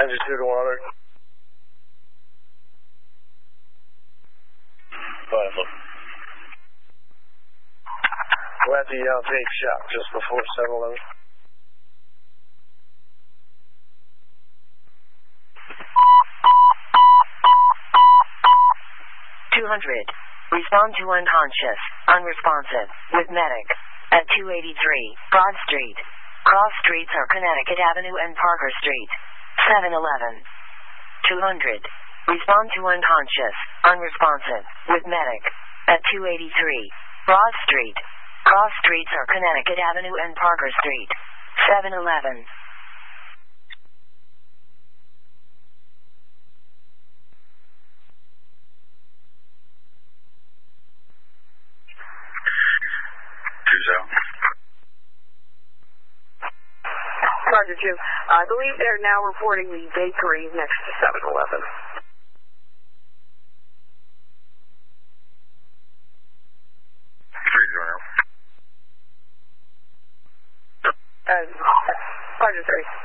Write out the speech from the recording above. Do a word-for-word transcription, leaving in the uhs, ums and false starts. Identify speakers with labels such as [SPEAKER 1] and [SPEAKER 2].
[SPEAKER 1] Engine two to one hundred. Five. We're at the uh, vape shop just before seven eleven.
[SPEAKER 2] two hundred. Respond to unconscious, unresponsive, with medic. At two eighty-three, Broad Street. Cross streets are Connecticut Avenue and Parker Street. seven eleven. two hundred. Respond to unconscious, unresponsive, with medic. At two eighty-three, Broad Street. Cross streets are Connecticut Avenue and Parker Street. seven eleven.
[SPEAKER 3] Roger two. I believe they're now reporting the bakery next to seven eleven.
[SPEAKER 4] three zero.
[SPEAKER 3] Uh, Roger three.